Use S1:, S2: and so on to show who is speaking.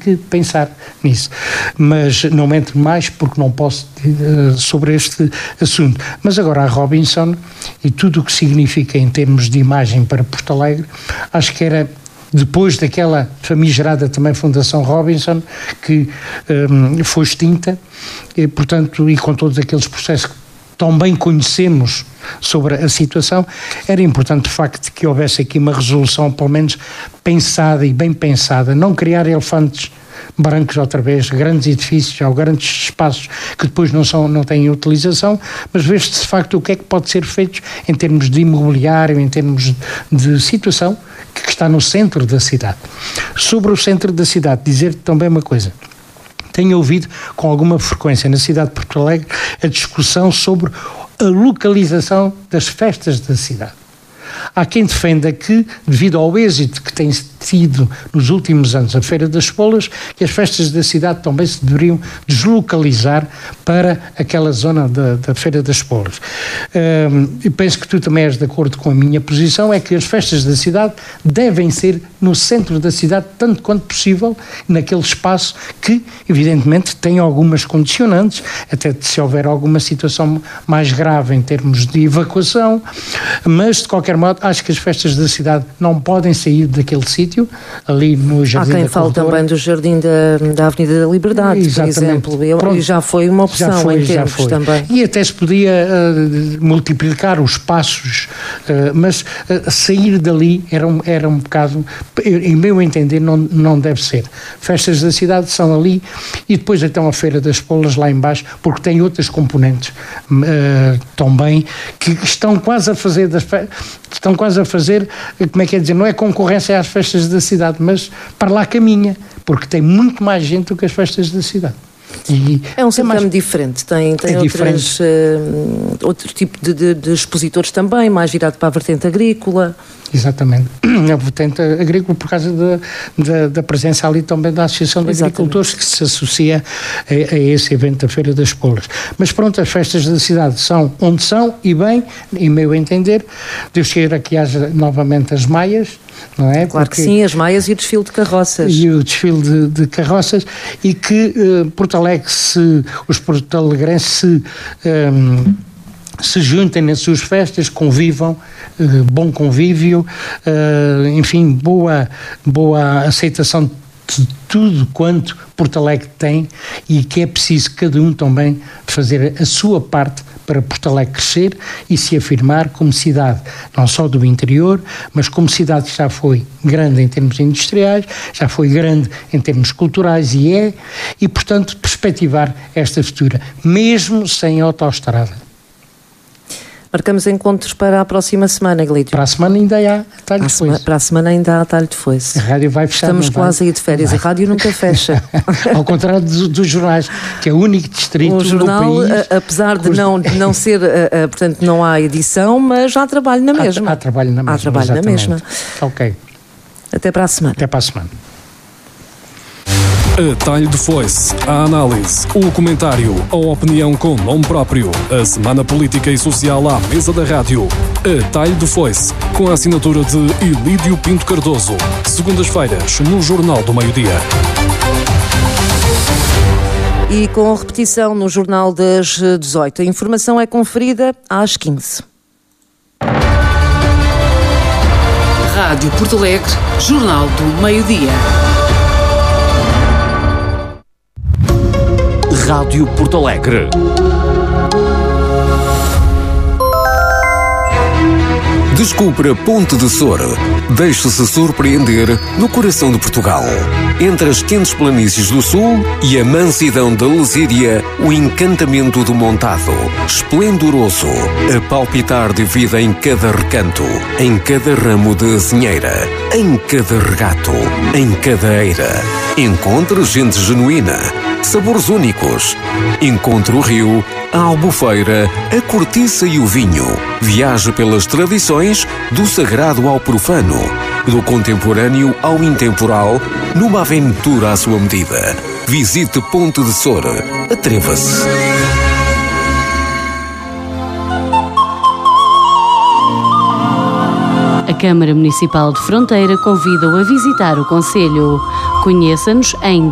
S1: que pensar nisso. Mas não entro mais porque não posso sobre este assunto. Mas agora a Robinson e tudo o que significa em termos de imagem para Porto Alegre, acho que era depois daquela famigerada também Fundação Robinson, que foi extinta, e, portanto, e com todos aqueles processos que tão bem conhecemos sobre a situação, era importante de facto que houvesse aqui uma resolução pelo menos pensada e bem pensada, não criar elefantes brancos outra vez, grandes edifícios ou grandes espaços que depois não têm utilização, mas ver-se de facto o que é que pode ser feito em termos de imobiliário, em termos de situação que está no centro da cidade. Sobre o centro da cidade, dizer-te também uma coisa. Tenho ouvido com alguma frequência na cidade de Porto Alegre a discussão sobre a localização das festas da cidade. Há quem defenda que, devido ao êxito que tem tido nos últimos anos a Feira das Cebolas, que as festas da cidade também se deveriam deslocalizar para aquela zona da Feira das Cebolas. E penso que tu também és de acordo com a minha posição, é que as festas da cidade devem ser no centro da cidade, tanto quanto possível, naquele espaço que, evidentemente, tem algumas condicionantes, até se houver alguma situação mais grave em termos de evacuação, mas, de qualquer modo, acho que as festas da cidade não podem sair daquele sítio, ali no Jardim da Corredora.
S2: Há quem fale também do Jardim da Avenida da Liberdade, exatamente, por exemplo, e já foi uma opção em termos também.
S1: E até se podia multiplicar os passos, mas sair dali era um bocado, em meu entender, não deve ser. Festas da cidade são ali e depois então a Feira das Cebolas lá em baixo, porque tem outras componentes também que estão quase a fazer como é que é dizer, não é concorrência às festas da cidade, mas para lá caminha, porque tem muito mais gente do que as festas da cidade.
S2: E é um certame diferente, tem outro tipo de expositores também, mais virado para a vertente agrícola.
S1: Exatamente, a vertente agrícola por causa da presença ali também da Associação de Agricultores, que se associa a esse evento da Feira das Cebolas. Mas pronto, as festas da cidade são onde são e bem, em meu entender, Deus queira que haja novamente as maias, não é?
S2: Claro que sim, as maias e o desfile de carroças.
S1: E o desfile de carroças e que Porto Alegre, os porto-alegrenses se juntem nas suas festas, convivam, bom convívio, enfim, boa aceitação de tudo quanto Porto Alegre tem e que é preciso cada um também fazer a sua parte para Porto Alegre crescer e se afirmar como cidade, não só do interior, mas como cidade que já foi grande em termos industriais, já foi grande em termos culturais e portanto, perspectivar esta futura, mesmo sem autoestrada.
S2: Marcamos encontros para a próxima semana, Glídio.
S1: Para a semana ainda há talho de foice.
S2: Para a semana ainda há talho de foice.
S1: A rádio vai fechar.
S2: Estamos quase aí de férias. A rádio nunca fecha.
S1: Ao contrário dos jornais, que é o único distrito
S2: do jornal, país, apesar de não ser, portanto, não há edição, mas há trabalho na mesma.
S1: Há trabalho na mesma.
S2: Há trabalho na mesma.
S1: Ok.
S2: Até para a semana.
S1: Até para a semana.
S3: A talho de foice, a análise, o comentário, a opinião com nome próprio, a semana política e social à mesa da rádio. A talho de foice, com a assinatura de Ilídio Pinto Cardoso. Segundas-feiras, no Jornal do Meio-Dia.
S2: E com repetição no Jornal das 18. A informação é conferida às 15.
S4: Rádio Porto Alegre, Jornal do Meio-Dia.
S5: Rádio Porto Alegre. Descubra Ponte de Sora. Deixe-se surpreender no coração de Portugal. Entre as quentes planícies do sul e a mansidão da Lesíria, o encantamento do Montado. Esplendoroso, a palpitar de vida em cada recanto, em cada ramo de azinheira, em cada regato, em cada eira. Encontre gente genuína, sabores únicos. Encontre o rio, a albufeira, a cortiça e o vinho. Viaje pelas tradições, do sagrado ao profano, do contemporâneo ao intemporal, numa aventura à sua medida. Visite Ponte de Sora. Atreva-se.
S6: A Câmara Municipal de Fronteira convida-o a visitar o concelho. Conheça-nos em